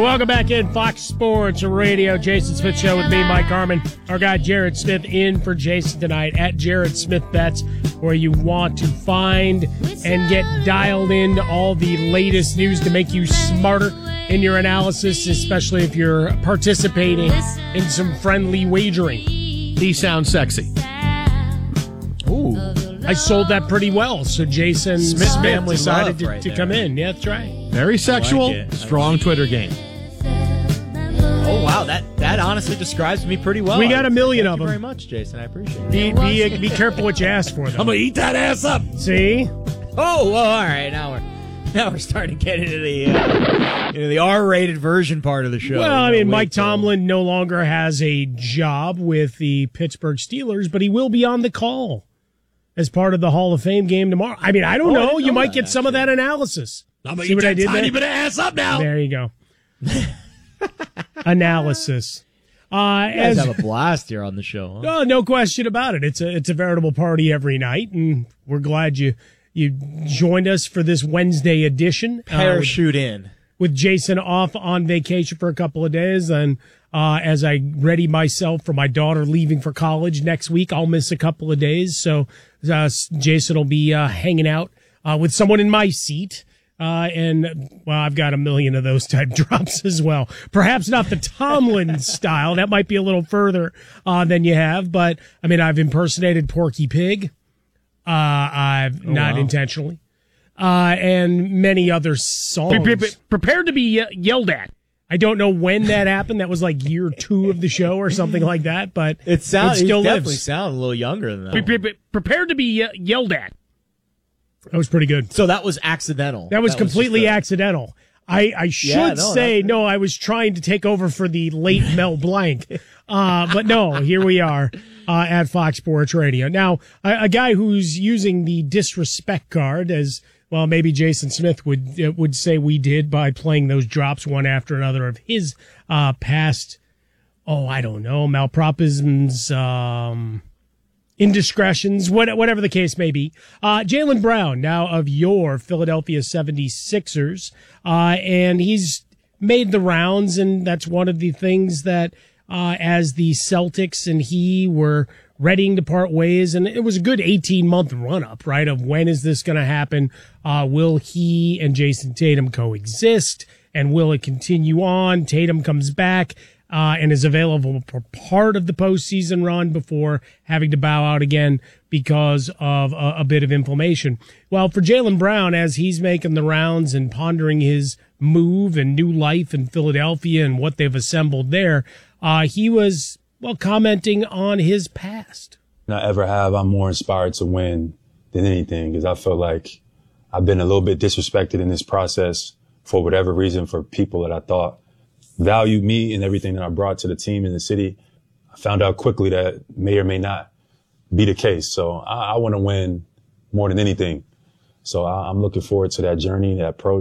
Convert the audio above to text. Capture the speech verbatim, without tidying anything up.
Welcome back in Fox Sports Radio. Jason Smith Show with me, Mike Harmon. Our guy Jared Smith in for Jason tonight at Jared Smith Bets, where you want to find and get dialed in to all the latest news to make you smarter in your analysis, especially if you're participating in some friendly wagering. He sounds sexy. Ooh, I sold that pretty well. So Jason Smith, Smith family decided to, right to come in. Yeah, that's right. Very sexual, like strong Twitter game. Oh, wow. That that honestly describes me pretty well. We got a million Thank of you them. very much, Jason. I appreciate it. Be, be, be careful what you ask for, though. I'm going to eat that ass up. See? Oh, well, all right. Now we're now we're starting to get into the uh, into the R-rated version part of the show. Well, I No, mean, wait Mike till- Tomlin no longer has a job with the Pittsburgh Steelers, but he will be on the call as part of the Hall of Fame game tomorrow. I mean, I don't Oh, I know. didn't You know might that, get some of that analysis. I'm going See to eat what I that did tiny there? bit of ass up now. There you go. Analysis. Uh, You guys as, have a blast here on the show. Huh? no, no question about it. It's a it's a veritable party every night, and we're glad you you joined us for this Wednesday edition. Uh, Parachute in. with Jason off on vacation for a couple of days, and uh, as I ready myself for my daughter leaving for college next week, I'll miss a couple of days. So uh, Jason will be uh, hanging out uh, with someone in my seat. Uh, and, well, I've got a million of those type drops as well. Perhaps not the Tomlin style. That might be a little further uh, than you have. But, I mean, I've impersonated Porky Pig. Uh, I've Oh, not wow. intentionally. Uh, and many other songs. Pre- pre- Prepared to be ye- yelled at. I don't know when that happened. That was like year two of the show or something like that. But It sounds it still definitely lives. sound a little younger than Pre- that. pre- pre- Prepared to be ye- yelled at. That was pretty good. So that was accidental. That was completely just a- accidental. I, I should Yeah, no, say, that- no, I was trying to take over for the late Mel Blanc. Uh, but no, here we are uh, at Fox Sports Radio. Now, a, a guy who's using the disrespect card, as well, maybe Jason Smith would uh, would say we did by playing those drops one after another of his uh, past, oh, I don't know, malpropisms, um, indiscretions, what, whatever the case may be. Uh, Jaylen Brown, now of your Philadelphia seventy-sixers, uh, and he's made the rounds, and that's one of the things that, uh, as the Celtics and he were readying to part ways, and it was a good eighteen-month run-up, right, of when is this going to happen? Uh, will he and Jason Tatum coexist, and will it continue on? Tatum comes back. Uh, and is available for part of the postseason run before having to bow out again because of a, a bit of inflammation. Well, for Jaylen Brown, as he's making the rounds and pondering his move and new life in Philadelphia and what they've assembled there, uh, he was, well, commenting on his past. I ever have, I'm more inspired to win than anything because I feel like I've been a little bit disrespected in this process for whatever reason for people that I thought valued me and everything that I brought to the team in the city. I found out quickly that may or may not be the case. So I, I want to win more than anything. So I, I'm looking forward to that journey, that approach.